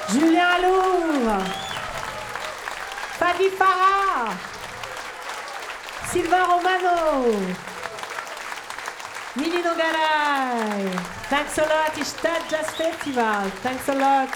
Julien Alour, Fadi Farah, Silva Romano, Mini Nogaray. Thanks a lot, Istad Jazz Festival. Thanks a lot.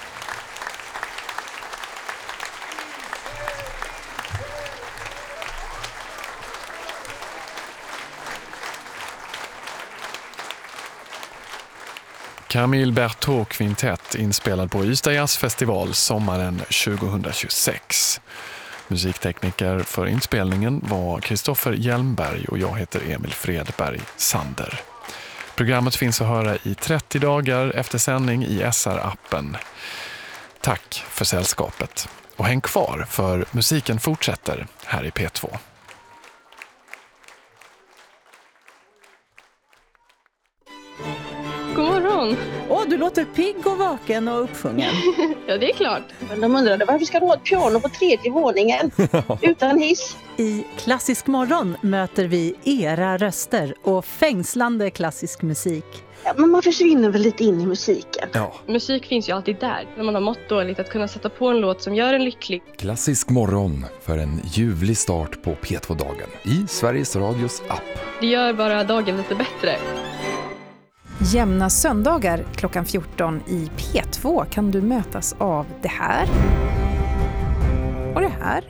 Camille Berthaud kvintett inspelad på Ystad Jazzfestival sommaren 2026. Musiktekniker för inspelningen var Kristoffer Hjelmberg och jag heter Emil Fredberg Sander. Programmet finns att höra i 30 dagar efter sändning i SR-appen. Tack för sällskapet. Och häng kvar för musiken fortsätter här i P2. God morgon! Du låter pigg och vaken och uppsjungen. Ja, det är klart. De undrade varför ska du ha ett piano på 3:e våningen utan hiss? I Klassisk morgon möter vi era röster och fängslande klassisk musik. Ja, men man försvinner väl lite in i musiken. Ja. Musik finns ju alltid där. När man har mått dåligt, att kunna sätta på en låt som gör en lycklig. Klassisk morgon för en ljuvlig start på P2-dagen i Sveriges Radios app. Det gör bara dagen lite bättre. Jämna söndagar klockan 14 i P2 kan du mötas av det här. Och det här.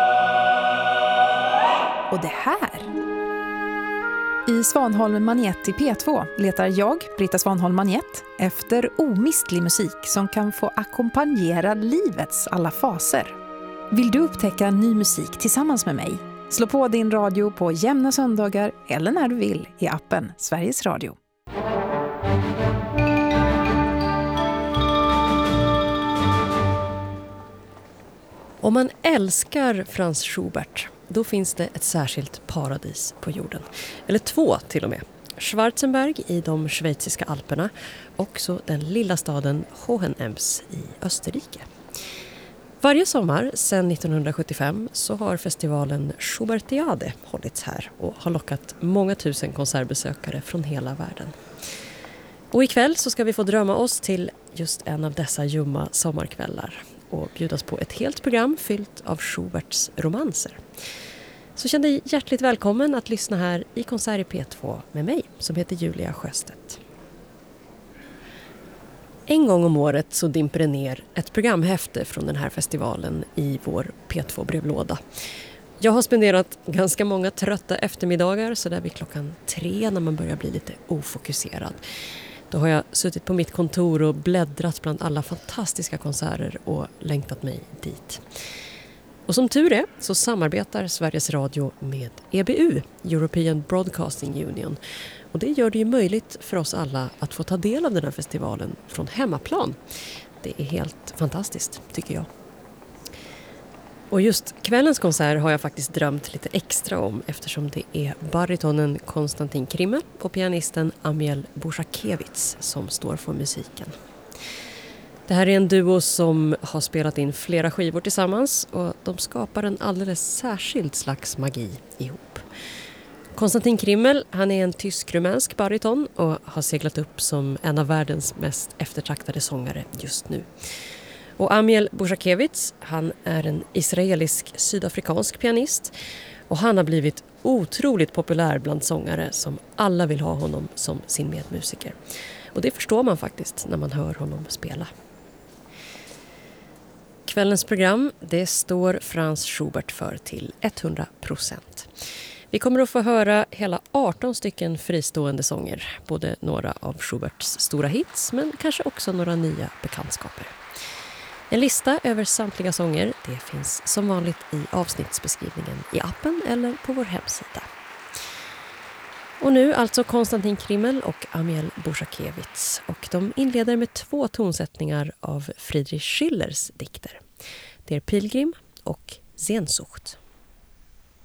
Och det här. I Svanholm Magnet i P2 letar jag, Britta Svanholm Magnet, efter omistlig musik som kan få ackompanjera livets alla faser. Vill du upptäcka ny musik tillsammans med mig? Slå på din radio på jämna söndagar eller när du vill i appen Sveriges Radio. Om man älskar Franz Schubert, då finns det ett särskilt paradis på jorden. Eller 2 till och med. Schwarzenberg i de schweiziska Alperna och så den lilla staden Hohenems i Österrike. Varje sommar sedan 1975 så har festivalen Schubertiade hållits här och har lockat många tusen konsertbesökare från hela världen. Och ikväll så ska vi få drömma oss till just en av dessa ljumma sommarkvällar och bjudas på ett helt program fyllt av Schuberts romanser. Så känn dig hjärtligt välkommen att lyssna här i Konsert i P2 med mig som heter Julia Sjöstedt. En gång om året så dimper det ner ett programhäfte från den här festivalen i vår P2-brevlåda. Jag har spenderat ganska många trötta eftermiddagar så där vid klockan 3 när man börjar bli lite ofokuserad. Då har jag suttit på mitt kontor och bläddrat bland alla fantastiska konserter och längtat mig dit. Och som tur är så samarbetar Sveriges Radio med EBU, European Broadcasting Union. Och det gör det ju möjligt för oss alla att få ta del av den här festivalen från hemmaplan. Det är helt fantastiskt, tycker jag. Och just kvällens konsert har jag faktiskt drömt lite extra om eftersom det är baritonen Konstantin Krimmel och pianisten Amiel Bushakevits som står för musiken. Det här är en duo som har spelat in flera skivor tillsammans och de skapar en alldeles särskild slags magi ihop. Konstantin Krimmel, han är en tysk-rumänsk bariton och har seglat upp som en av världens mest eftertraktade sångare just nu. Och Amiel Bushakevits, han är en israelisk-sydafrikansk pianist och han har blivit otroligt populär bland sångare som alla vill ha honom som sin medmusiker. Och det förstår man faktiskt när man hör honom spela. Kvällens program, det står Franz Schubert för till 100%. Vi kommer att få höra hela 18 stycken fristående sånger, både några av Schuberts stora hits men kanske också några nya bekantskaper. En lista över samtliga sånger, det finns som vanligt i avsnittsbeskrivningen i appen eller på vår hemsida. Och nu alltså Konstantin Krimmel och Amiel Bushakevits och de inleder med 2 tonsättningar av Friedrich Schillers dikter. Det är Pilgrim och Sehnsucht.